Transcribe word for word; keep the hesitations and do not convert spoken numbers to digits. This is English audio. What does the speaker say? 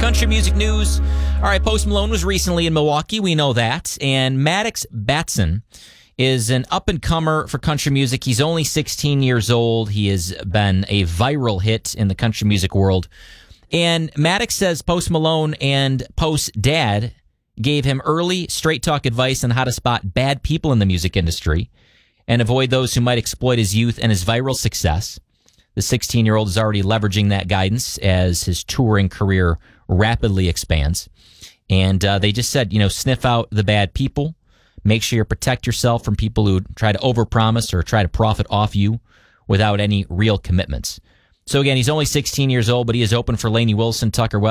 country music news. All right, Post Malone was recently in Milwaukee. We know that. And Maddox Batson is an up-and-comer for country music. He's only sixteen years old. He has been a viral hit in the country music world. And Maddox says Post Malone and Post's dad gave him early, straight-talk advice on how to spot bad people in the music industry and avoid those who might exploit his youth and his viral success. The sixteen-year-old is already leveraging that guidance as his touring career rapidly expands. And uh, they just said, you know, sniff out the bad people. Make sure you protect yourself from people who try to overpromise or try to profit off you without any real commitments. So again, he's only sixteen years old, but he is open for Lainey Wilson, Tucker